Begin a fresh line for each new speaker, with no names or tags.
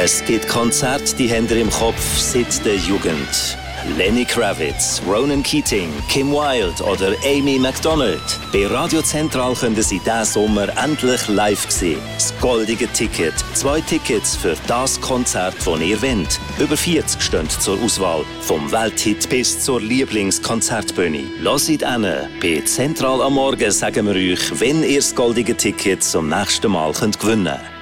Es gibt Konzerte, die haben ihr im Kopf seit der Jugend. Lenny Kravitz, Ronan Keating, Kim Wilde oder Amy MacDonald. Bei Radio Zentral können Sie diesen Sommer endlich live sehen. Das goldige Ticket. 2 Tickets für das Konzert, das ihr wollt. Über 40 stehen zur Auswahl. Vom Welthit bis zur Lieblingskonzertbühne. Lasst hin. Bei Zentral am Morgen sagen wir euch, wenn ihr das goldige Ticket zum nächsten Mal gewinnen könnt.